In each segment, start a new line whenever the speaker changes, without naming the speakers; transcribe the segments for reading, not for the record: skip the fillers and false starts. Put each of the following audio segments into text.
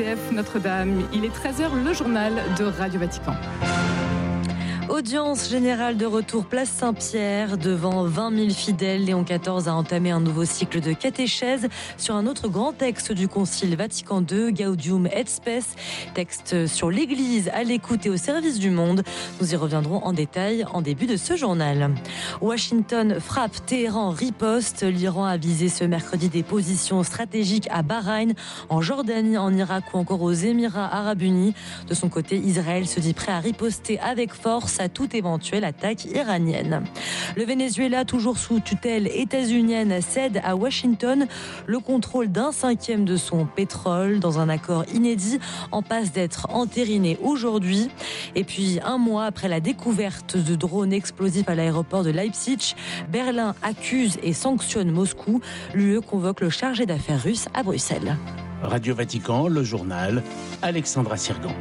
RCF Notre-Dame. Il est 13h, le journal de Radio Vatican.
Audience générale de retour place Saint-Pierre. Devant 20 000 fidèles, Léon XIV a entamé un nouveau cycle de catéchèse sur un autre grand texte du Concile Vatican II, Gaudium et Spes, texte sur l'Église à l'écoute et au service du monde. Nous y reviendrons en détail en début de ce journal. Washington frappe, Téhéran riposte. L'Iran a visé ce mercredi des positions stratégiques à Bahreïn, en Jordanie, en Irak ou encore aux Émirats Arabes Unis. De son côté, Israël se dit prêt à riposter avec force à toute éventuelle attaque iranienne. Le Venezuela, toujours sous tutelle états-unienne, cède à Washington le contrôle d'1/5 de son pétrole dans un accord inédit en passe d'être entériné aujourd'hui. Et puis, un mois après la découverte de drones explosifs à l'aéroport de Leipzig, Berlin accuse et sanctionne Moscou. L'UE convoque le chargé d'affaires russe à Bruxelles.
Radio Vatican, le journal, Alexandra Sirgan.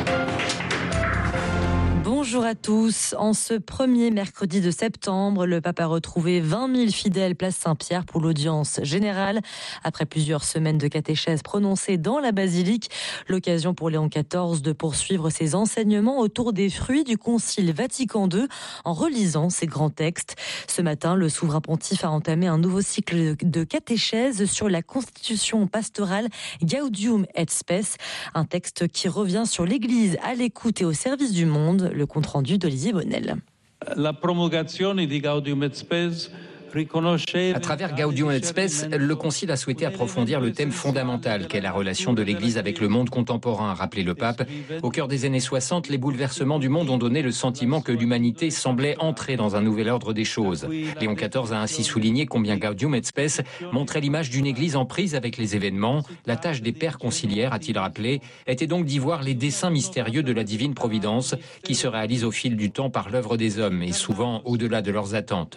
Bonjour à tous. En ce premier mercredi de septembre, le pape a retrouvé 20 000 fidèles place Saint-Pierre pour l'audience générale. Après plusieurs semaines de catéchèse prononcée dans la basilique, l'occasion pour Léon XIV de poursuivre ses enseignements autour des fruits du Concile Vatican II en relisant ses grands textes. Ce matin, le souverain pontife a entamé un nouveau cycle de catéchèse sur la constitution pastorale Gaudium et Spes, un texte qui revient sur l'Église à l'écoute et au service du monde. Le compte-rendu d'Olivier Bonnel.
La promulgazione di Gaudium et Spes.
À travers Gaudium et Spes, le Concile a souhaité approfondir le thème fondamental qu'est la relation de l'Église avec le monde contemporain, rappelait le pape. Au cœur des années 60, les bouleversements du monde ont donné le sentiment que l'humanité semblait entrer dans un nouvel ordre des choses. Léon XIV a ainsi souligné combien Gaudium et Spes montrait l'image d'une Église en prise avec les événements. La tâche des pères conciliaires, a-t-il rappelé, était donc d'y voir les desseins mystérieux de la divine providence qui se réalisent au fil du temps par l'œuvre des hommes et souvent au-delà de leurs attentes.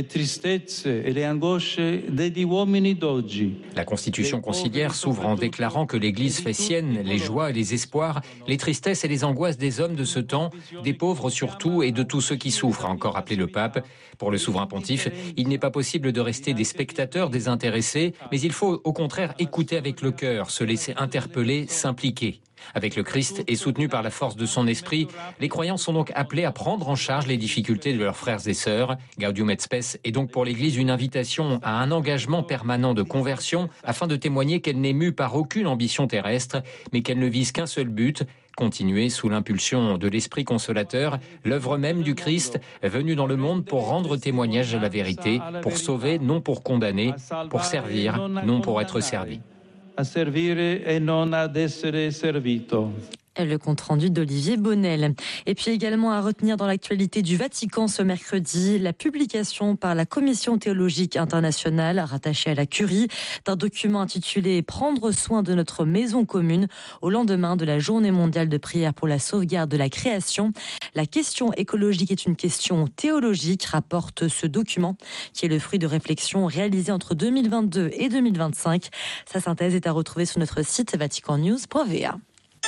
La constitution conciliaire s'ouvre en déclarant que l'Église fait sienne les joies et les espoirs, les tristesses et les angoisses des hommes de ce temps, des pauvres surtout et de tous ceux qui souffrent, a encore rappelé le pape. Pour le souverain pontife, il n'est pas possible de rester des spectateurs désintéressés, mais il faut au contraire écouter avec le cœur, se laisser interpeller, s'impliquer. Avec le Christ et soutenu par la force de son esprit, les croyants sont donc appelés à prendre en charge les difficultés de leurs frères et sœurs. Gaudium et Spes est donc pour l'Église une invitation à un engagement permanent de conversion afin de témoigner qu'elle n'est mue par aucune ambition terrestre, mais qu'elle ne vise qu'un seul but, continuer sous l'impulsion de l'Esprit consolateur, l'œuvre même du Christ, venu dans le monde pour rendre témoignage à la vérité, pour sauver, non pour condamner, pour servir, non pour être servi.
A servire e non ad essere servito.
Le compte-rendu d'Olivier Bonnel. Et puis également à retenir dans l'actualité du Vatican ce mercredi, la publication par la Commission théologique internationale, rattachée à la Curie, d'un document intitulé « Prendre soin de notre maison commune » au lendemain de la Journée mondiale de prière pour la sauvegarde de la création. La question écologique est une question théologique, rapporte ce document, qui est le fruit de réflexions réalisées entre 2022 et 2025. Sa synthèse est à retrouver sur notre site vaticannews.va.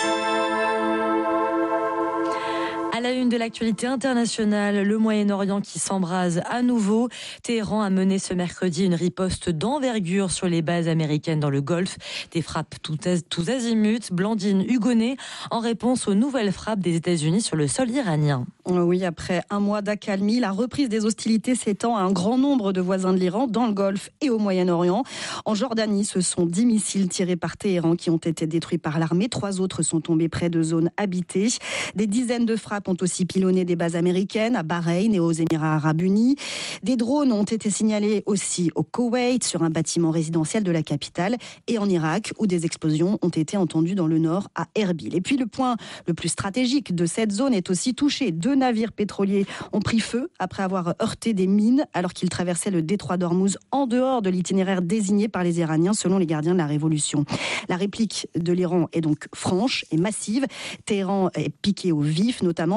À la une de l'actualité internationale, le Moyen-Orient qui s'embrase à nouveau. Téhéran a mené ce mercredi une riposte d'envergure sur les bases américaines dans le Golfe. Des frappes tous azimuts. Blandine Hugonnet en réponse aux nouvelles frappes des États-Unis sur le sol iranien.
Oui, après un mois d'accalmie, la reprise des hostilités s'étend à un grand nombre de voisins de l'Iran dans le Golfe et au Moyen-Orient. En Jordanie, ce sont 10 missiles tirés par Téhéran qui ont été détruits par l'armée. 3 autres sont tombés près de zones habitées. Des dizaines de frappes ont aussi pilonné des bases américaines à Bahreïn et aux Émirats Arabes Unis. Des drones ont été signalés aussi au Koweït, sur un bâtiment résidentiel de la capitale, et en Irak, où des explosions ont été entendues dans le nord à Erbil. Et puis le point le plus stratégique de cette zone est aussi touché. 2 navires pétroliers ont pris feu après avoir heurté des mines alors qu'ils traversaient le détroit d'Ormuz en dehors de l'itinéraire désigné par les Iraniens selon les gardiens de la révolution. La réplique de l'Iran est donc franche et massive. Téhéran est piqué au vif, notamment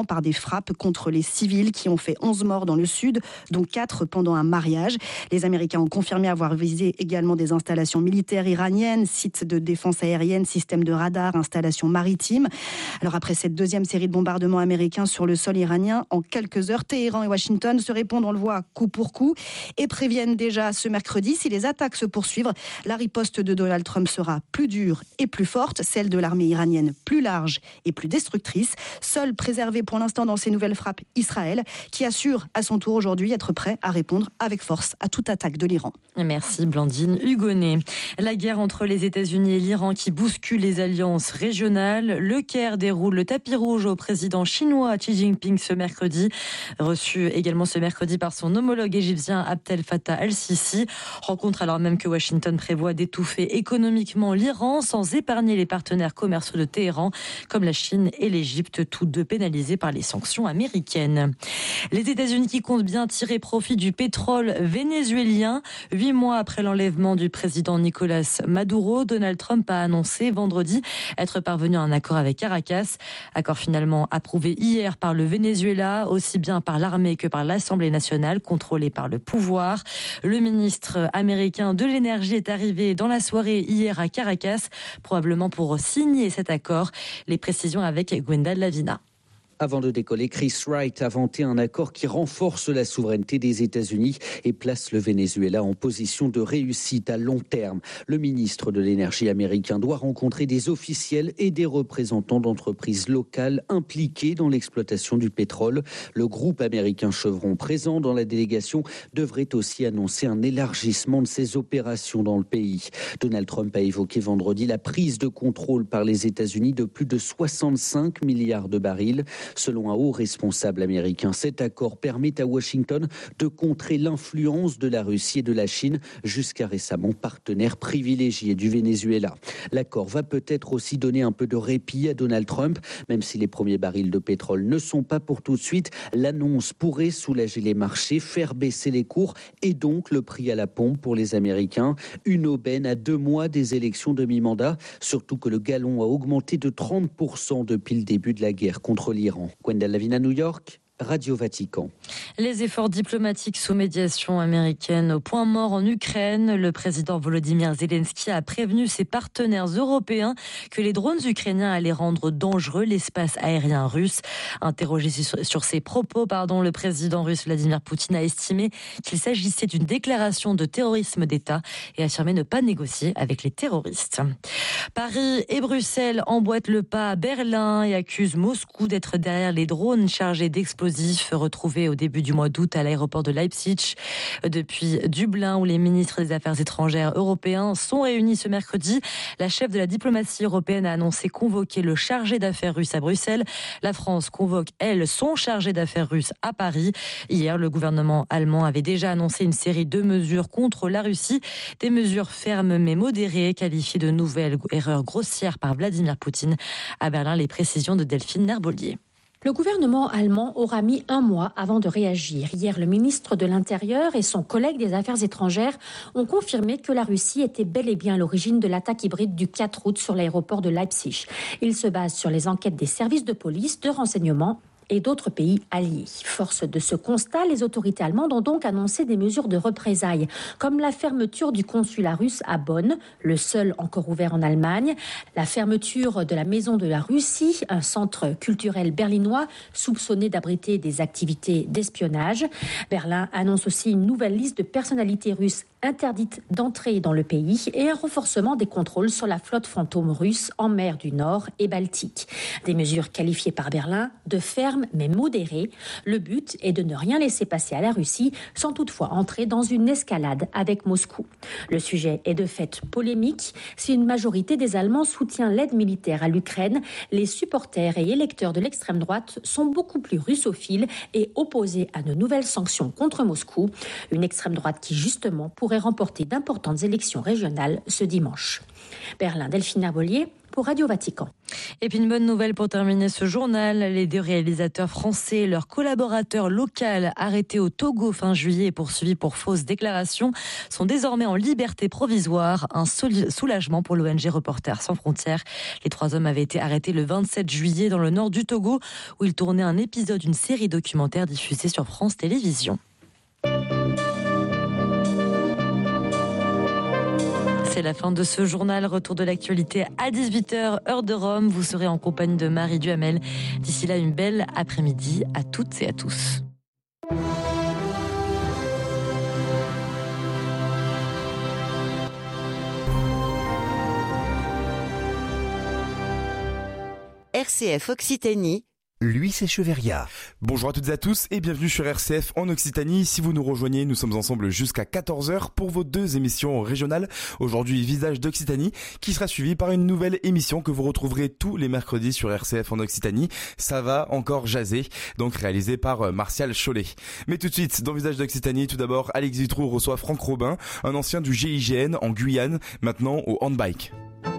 notamment par des frappes contre les civils qui ont fait 11 morts dans le sud, dont 4 pendant un mariage. Les Américains ont confirmé avoir visé également des installations militaires iraniennes, sites de défense aérienne, systèmes de radar, installations maritimes. Alors après cette deuxième série de bombardements américains sur le sol iranien, en quelques heures, Téhéran et Washington se répondent, on le voit, coup pour coup, et préviennent déjà ce mercredi, si les attaques se poursuivent, la riposte de Donald Trump sera plus dure et plus forte, celle de l'armée iranienne plus large et plus destructrice, seule préservée pour l'instant dans ces nouvelles frappes Israël, qui assure à son tour aujourd'hui être prêt à répondre avec force à toute attaque de l'Iran.
Merci Blandine Hugonnet. La guerre entre les États-Unis et l'Iran qui bouscule les alliances régionales. Le Caire déroule le tapis rouge au président chinois Xi Jinping ce mercredi, reçu également ce mercredi par son homologue égyptien Abdel Fattah el-Sisi. Rencontre alors même que Washington prévoit d'étouffer économiquement l'Iran sans épargner les partenaires commerciaux de Téhéran, comme la Chine et l'Égypte, tous deux pénalisés par les sanctions américaines. Les États-Unis qui comptent bien tirer profit du pétrole vénézuélien. 8 mois après l'enlèvement du président Nicolás Maduro, Donald Trump a annoncé vendredi être parvenu à un accord avec Caracas. Accord finalement approuvé hier par le Venezuela, aussi bien par l'armée que par l'Assemblée nationale, contrôlée par le pouvoir. Le ministre américain de l'énergie est arrivé dans la soirée hier à Caracas, probablement pour signer cet accord. Les précisions avec Gwenda Lavina.
Avant de décoller, Chris Wright a vanté un accord qui renforce la souveraineté des États-Unis et place le Venezuela en position de réussite à long terme. Le ministre de l'énergie américain doit rencontrer des officiels et des représentants d'entreprises locales impliquées dans l'exploitation du pétrole. Le groupe américain Chevron, présent dans la délégation, devrait aussi annoncer un élargissement de ses opérations dans le pays. Donald Trump a évoqué vendredi la prise de contrôle par les États-Unis de plus de 65 milliards de barils. Selon un haut responsable américain, cet accord permet à Washington de contrer l'influence de la Russie et de la Chine, jusqu'à récemment partenaire privilégié du Venezuela. L'accord va peut-être aussi donner un peu de répit à Donald Trump, même si les premiers barils de pétrole ne sont pas pour tout de suite. L'annonce pourrait soulager les marchés, faire baisser les cours et donc le prix à la pompe pour les Américains. Une aubaine à 2 mois des élections de mi-mandat, surtout que le gallon a augmenté de 30% depuis le début de la guerre contre l'Iran. Gwenda Lavina, New York, Radio Vatican.
Les efforts diplomatiques sous médiation américaine au point mort en Ukraine. Le président Volodymyr Zelensky a prévenu ses partenaires européens que les drones ukrainiens allaient rendre dangereux l'espace aérien russe. Interrogé sur ses propos, le président russe Vladimir Poutine a estimé qu'il s'agissait d'une déclaration de terrorisme d'État et affirmé ne pas négocier avec les terroristes. Paris et Bruxelles emboîtent le pas à Berlin et accusent Moscou d'être derrière les drones chargés d'explosions retrouvés au début du mois d'août à l'aéroport de Leipzig. Depuis Dublin, où les ministres des Affaires étrangères européens sont réunis ce mercredi, la chef de la diplomatie européenne a annoncé convoquer le chargé d'affaires russe à Bruxelles. La France convoque, elle, son chargé d'affaires russe à Paris. Hier, le gouvernement allemand avait déjà annoncé une série de mesures contre la Russie, des mesures fermes mais modérées, qualifiées de nouvelles erreurs grossières par Vladimir Poutine. À Berlin, les précisions de Delphine Nerbollier.
Le gouvernement allemand aura mis 1 mois avant de réagir. Hier, le ministre de l'Intérieur et son collègue des Affaires étrangères ont confirmé que la Russie était bel et bien à l'origine de l'attaque hybride du 4 août sur l'aéroport de Leipzig. Ils se basent sur les enquêtes des services de police, de renseignement et d'autres pays alliés. Force de ce constat, les autorités allemandes ont donc annoncé des mesures de représailles, comme la fermeture du consulat russe à Bonn, le seul encore ouvert en Allemagne, la fermeture de la Maison de la Russie, un centre culturel berlinois soupçonné d'abriter des activités d'espionnage. Berlin annonce aussi une nouvelle liste de personnalités russes interdites d'entrer dans le pays et un renforcement des contrôles sur la flotte fantôme russe en mer du Nord et Baltique. Des mesures qualifiées par Berlin de fermes mais modérées. Le but est de ne rien laisser passer à la Russie sans toutefois entrer dans une escalade avec Moscou. Le sujet est de fait polémique. Si une majorité des Allemands soutient l'aide militaire à l'Ukraine, les supporters et électeurs de l'extrême droite sont beaucoup plus russophiles et opposés à de nouvelles sanctions contre Moscou. Une extrême droite qui justement pourrait remporter d'importantes élections régionales ce dimanche. Berlin, Delphine Nerbollier pour Radio Vatican.
Et puis une bonne nouvelle pour terminer ce journal. Les 2 réalisateurs français et leur collaborateur local arrêtés au Togo fin juillet et poursuivis pour fausses déclarations sont désormais en liberté provisoire. Un soulagement pour l'ONG Reporters sans frontières. Les 3 hommes avaient été arrêtés le 27 juillet dans le nord du Togo où ils tournaient un épisode d'une série documentaire diffusée sur France Télévisions. C'est la fin de ce journal. Retour de l'actualité à 18h, heure de Rome. Vous serez en compagnie de Marie Duhamel. D'ici là, une belle après-midi à toutes et à tous.
RCF Occitanie.
Lui, c'est Cheverria. Bonjour à toutes et à tous et bienvenue sur RCF en Occitanie. Si vous nous rejoignez, nous sommes ensemble jusqu'à 14h pour vos 2 émissions régionales. Aujourd'hui, Visage d'Occitanie, qui sera suivi par une nouvelle émission que vous retrouverez tous les mercredis sur RCF en Occitanie. Ça va encore jaser, donc réalisé par Martial Chollet. Mais tout de suite, dans Visage d'Occitanie, tout d'abord, Alex Vitrou reçoit Franck Robin, un ancien du GIGN en Guyane, maintenant au handbike.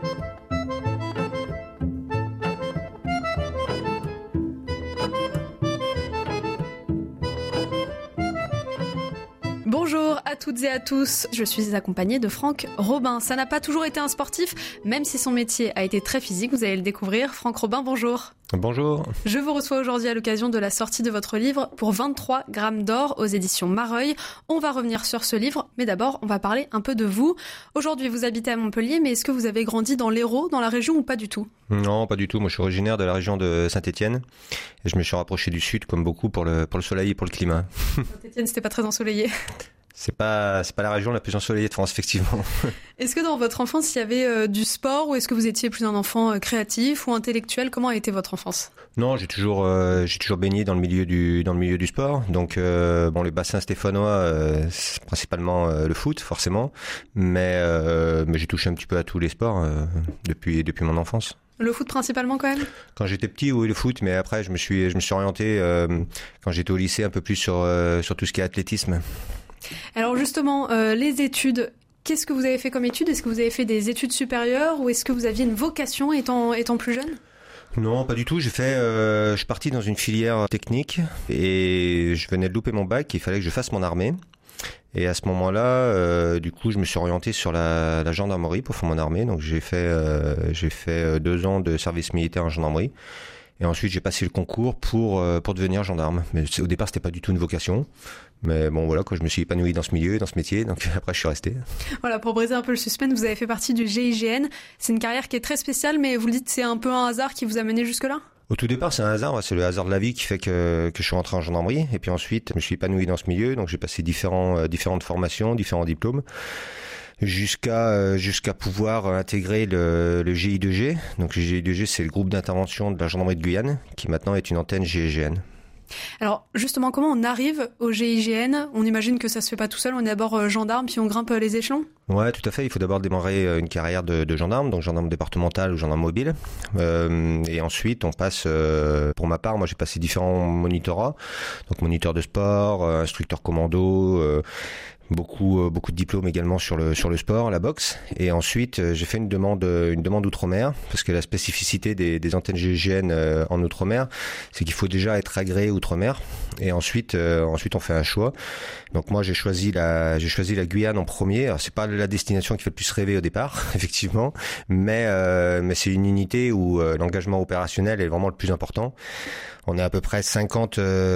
Bonjour à toutes et à tous, je suis accompagnée de Franck Robin. Ça n'a pas toujours été un sportif, même si son métier a été très physique, vous allez le découvrir. Franck Robin, bonjour.
Bonjour.
Je vous reçois aujourd'hui à l'occasion de la sortie de votre livre pour 23 grammes d'or aux éditions Mareuil. On va revenir sur ce livre, mais d'abord on va parler un peu de vous. Aujourd'hui vous habitez à Montpellier, mais est-ce que vous avez grandi dans l'Hérault, dans la région ou pas du tout ?
Non, pas du tout. Moi je suis originaire de la région de Saint-Étienne et je me suis rapproché du sud comme beaucoup pour le soleil et pour le climat.
Saint-Étienne, c'était pas très ensoleillé.
C'est pas la région la plus ensoleillée de France, effectivement.
Est-ce que dans votre enfance, il y avait du sport ou est-ce que vous étiez plus un enfant créatif ou intellectuel ? Comment a été votre enfance ?
Non, j'ai toujours baigné dans le milieu du sport. Donc les bassins stéphanois, c'est principalement le foot, forcément, mais j'ai touché un petit peu à tous les sports depuis mon enfance.
Le foot principalement quand même ?
Quand j'étais petit, oui, le foot, mais après je me suis orienté quand j'étais au lycée un peu plus sur tout ce qui est athlétisme.
Alors justement, les études, qu'est-ce que vous avez fait comme études ? Est-ce que vous avez fait des études supérieures ou est-ce que vous aviez une vocation étant plus jeune ?
Non, pas du tout. Je suis parti dans une filière technique et je venais de louper mon bac. Il fallait que je fasse mon armée. Et à ce moment-là, du coup, je me suis orienté sur la gendarmerie pour faire mon armée. Donc j'ai fait 2 ans de service militaire en gendarmerie. Et ensuite, j'ai passé le concours pour devenir gendarme. Mais au départ, c'était pas du tout une vocation. Mais bon, voilà, je me suis épanoui dans ce milieu, dans ce métier. Donc après, je suis resté.
Voilà, pour briser un peu le suspense, vous avez fait partie du GIGN. C'est une carrière qui est très spéciale, mais vous le dites, c'est un peu un hasard qui vous a mené jusque-là ?
Au tout départ, c'est un hasard. C'est le hasard de la vie qui fait que je suis rentré en gendarmerie. Et puis ensuite, je me suis épanoui dans ce milieu. Donc j'ai passé différentes formations, différents diplômes. Jusqu'à pouvoir intégrer le GI2G. Donc le GI2G, c'est le groupe d'intervention de la gendarmerie de Guyane, qui maintenant est une antenne GIGN.
Alors justement, comment on arrive au GIGN ? On imagine que ça se fait pas tout seul, on est d'abord gendarme, puis on grimpe les échelons ?
Ouais, tout à fait. Il faut d'abord démarrer une carrière de gendarme, donc gendarme départemental ou gendarme mobile. Et ensuite, on passe, pour ma part, moi j'ai passé différents monitorats. Donc moniteur de sport, instructeur commando, beaucoup de diplômes également sur le sport, la boxe. Et ensuite, j'ai fait une demande outre-mer, parce que la spécificité des antennes GIGN en outre-mer, c'est qu'il faut déjà être agréé outre-mer. Et ensuite on fait un choix. Donc moi, j'ai choisi la Guyane en premier. Alors, c'est pas la destination qui fait le plus rêver au départ, effectivement, mais c'est une unité où l'engagement opérationnel est vraiment le plus important. On est à peu près 50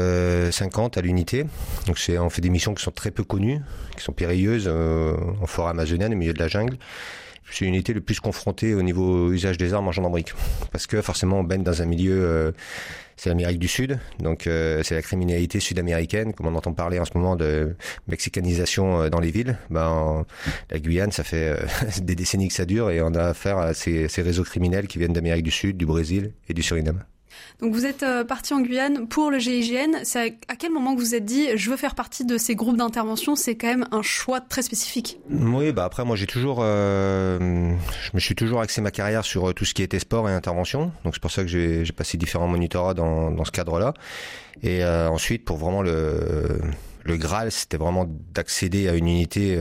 à l'unité. Donc on fait des missions qui sont très peu connues, qui sont périlleuses en forêt amazonienne, au milieu de la jungle. C'est l'unité le plus confrontée au niveau usage des armes en gendarmerie. Parce que forcément, on baigne dans un milieu, c'est l'Amérique du Sud, donc c'est la criminalité sud-américaine, comme on entend parler en ce moment de mexicanisation dans les villes. La Guyane, ça fait des décennies que ça dure et on a affaire à ces réseaux criminels qui viennent d'Amérique du Sud, du Brésil et du Suriname.
Donc vous êtes parti en Guyane pour le GIGN. C'est à quel moment que vous vous êtes dit je veux faire partie de ces groupes d'intervention ? C'est quand même un choix très spécifique.
Oui, après moi je me suis toujours axé ma carrière sur tout ce qui était sport et intervention. Donc c'est pour ça que j'ai passé différents monitorats dans ce cadre-là. Et ensuite pour vraiment le Graal, c'était vraiment d'accéder à une unité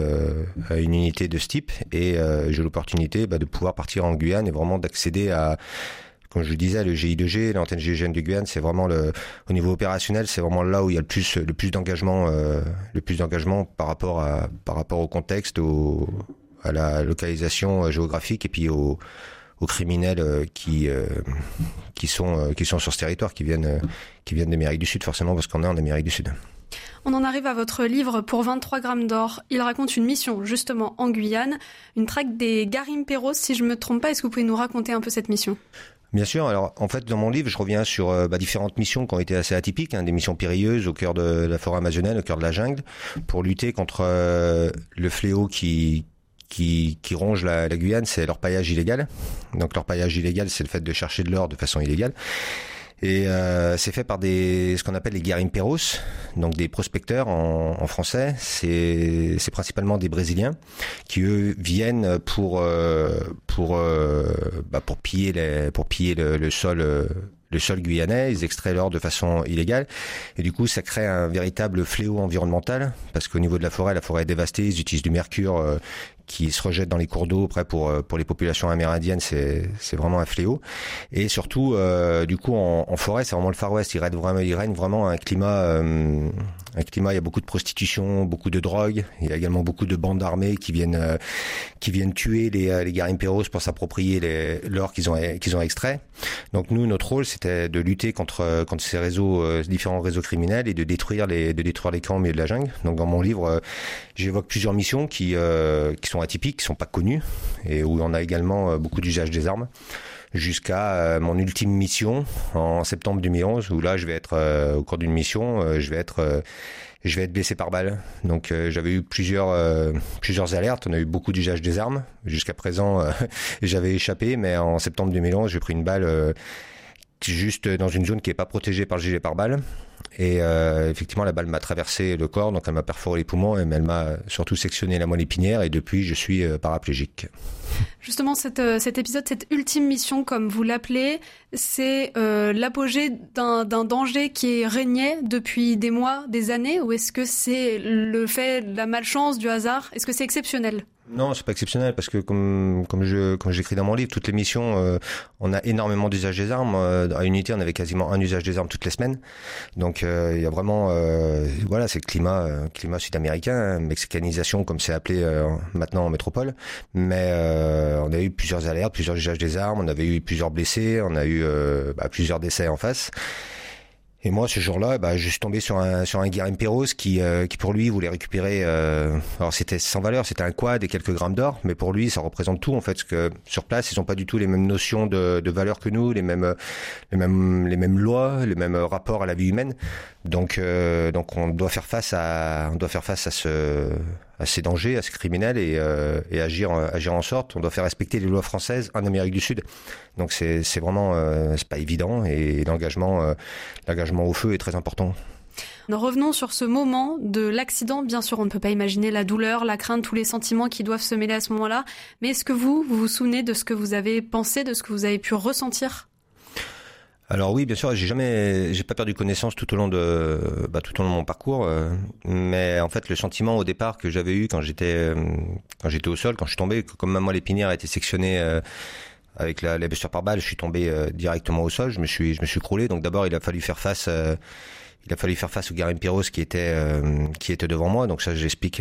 de ce type. Et j'ai eu l'opportunité de pouvoir partir en Guyane et vraiment d'accéder à comme je le disais, le GI2G, l'antenne GIGN de Guyane, c'est vraiment au niveau opérationnel, c'est vraiment là où il y a le plus d'engagement par rapport au contexte, à la localisation géographique et puis aux criminels qui sont sur ce territoire, qui viennent d'Amérique du Sud, forcément, parce qu'on est en Amérique du Sud.
On en arrive à votre livre Pour 23 grammes d'or. Il raconte une mission, justement, en Guyane, une traque des Garimperos, si je me trompe pas. Est-ce que vous pouvez nous raconter un peu cette mission ?
Bien sûr. Alors, en fait, dans mon livre, je reviens sur différentes missions qui ont été assez atypiques, des missions périlleuses au cœur de la forêt amazonienne, au cœur de la jungle, pour lutter contre le fléau qui ronge la Guyane, c'est l'orpaillage illégal. Donc, l'orpaillage illégal, c'est le fait de chercher de l'or de façon illégale. Et c'est fait par ce qu'on appelle les garimperos, donc des prospecteurs en français. C'est principalement des Brésiliens qui eux viennent pour piller le sol guyanais. Ils extraient l'or de façon illégale et du coup ça crée un véritable fléau environnemental parce qu'au niveau de la forêt est dévastée. Ils utilisent du mercure qui se rejette dans les cours d'eau. Après pour les populations amérindiennes c'est vraiment un fléau. Et surtout du coup en forêt c'est vraiment le Far West. Il règne vraiment un climat. Il y a beaucoup de prostitution, beaucoup de drogue. Il y a également beaucoup de bandes armées qui viennent tuer les garimperos pour s'approprier l'or qu'ils ont extrait. Donc nous notre rôle c'était de lutter contre ces réseaux, différents réseaux criminels et de détruire les camps au milieu de la jungle. Donc dans mon livre j'évoque plusieurs missions qui sont atypiques, qui sont pas connues et où on a également beaucoup d'usage des armes. Jusqu'à mon ultime mission en septembre 2011 où là je vais être au cours d'une mission je vais être blessé par balle. Donc j'avais eu plusieurs alertes, on a eu beaucoup d'usage des armes. Jusqu'à présent j'avais échappé, mais en septembre 2011 j'ai pris une balle juste dans une zone qui n'est pas protégée par le gilet pare-balles. Et effectivement la balle m'a traversé le corps, donc elle m'a perforé les poumons, mais elle m'a surtout sectionné la moelle épinière et depuis je suis paraplégique.
Justement cet épisode, cette ultime mission comme vous l'appelez, c'est l'apogée d'un danger qui régnait depuis des mois, des années, ou est-ce que c'est le fait de la malchance, du hasard ? Est-ce que c'est exceptionnel ?
Non, c'est pas exceptionnel parce que comme j'écris dans mon livre, toutes les missions, on a énormément d'usage des armes. À Unité, on avait quasiment un usage des armes toutes les semaines. Donc il y a vraiment, c'est le climat sud-américain, mexicanisation comme c'est appelé maintenant en métropole. Mais on a eu plusieurs alertes, plusieurs usages des armes, on avait eu plusieurs blessés, on a eu plusieurs décès en face. Et moi, ce jour-là, je suis tombé sur un garimperos qui pour lui voulait récupérer. Alors c'était sans valeur, c'était un quad et quelques grammes d'or, mais pour lui, ça représente tout en fait. Parce que sur place, ils ont pas du tout les mêmes notions de valeur que nous, les mêmes lois, les mêmes rapports à la vie humaine. Donc on doit faire face à ces dangers, à ces criminels et agir en sorte. On doit faire respecter les lois françaises en Amérique du Sud. Donc c'est vraiment c'est pas évident et l'engagement au feu est très important.
Revenons sur ce moment de l'accident. Bien sûr, on ne peut pas imaginer la douleur, la crainte, tous les sentiments qui doivent se mêler à ce moment-là. Mais est-ce que vous vous souvenez de ce que vous avez pensé, de ce que vous avez pu ressentir ?
Alors oui, bien sûr, j'ai pas perdu connaissance tout au long de mon parcours, mais en fait le sentiment au départ que j'avais eu quand j'étais au sol, quand je suis tombé, comme ma moelle épinière a été sectionnée avec la blessure par balle, je suis tombé directement au sol, je me suis écroulé. Donc d'abord il a fallu faire face au garimperos qui était devant moi. Donc ça j'explique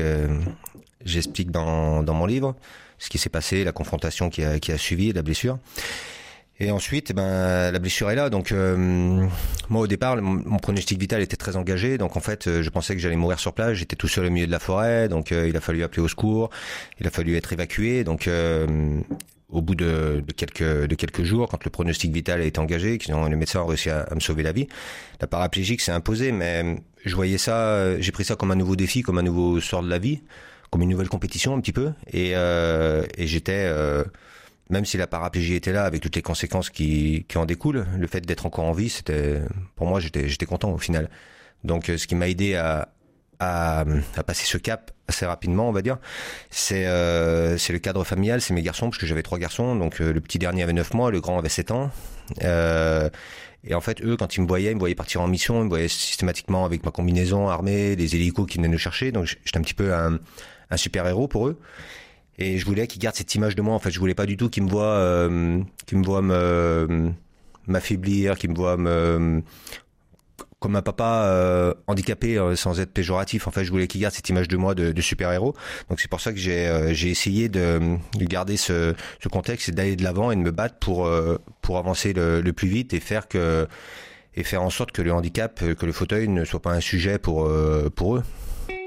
dans mon livre ce qui s'est passé, la confrontation qui a suivi, la blessure. Et ensuite, la blessure est là. Donc, moi, au départ, mon pronostic vital était très engagé. Donc, en fait, je pensais que j'allais mourir sur place. J'étais tout seul au milieu de la forêt. Donc, il a fallu appeler au secours. Il a fallu être évacué. Donc, au bout de quelques jours, quand le pronostic vital a été engagé, les médecins ont réussi à me sauver la vie, la paraplégique s'est imposée. Mais je voyais ça, j'ai pris ça comme un nouveau défi, comme un nouveau sort de la vie, comme une nouvelle compétition un petit peu. Et j'étais... même si la paraplégie était là avec toutes les conséquences qui en découlent, le fait d'être encore en vie, pour moi j'étais content au final. Donc ce qui m'a aidé à passer ce cap assez rapidement, on va dire, c'est le cadre familial, c'est mes garçons, parce que j'avais 3 garçons. Donc le petit dernier avait 9 mois, le grand avait 7 ans. Et en fait, eux, quand ils me voyaient partir en mission, ils me voyaient systématiquement avec ma combinaison armée, des hélicos qui venaient nous chercher. Donc j'étais un petit peu un super-héros pour eux. Et je voulais qu'ils gardent cette image de moi. En fait, je voulais pas du tout qu'ils me voient m'affaiblir, qui me voient comme un papa handicapé sans être péjoratif. En fait, je voulais qu'il garde cette image de moi de super-héros. Donc c'est pour ça que j'ai essayé de garder ce contexte et d'aller de l'avant et de me battre pour avancer le plus vite et faire en sorte que le handicap, que le fauteuil ne soit pas un sujet pour eux.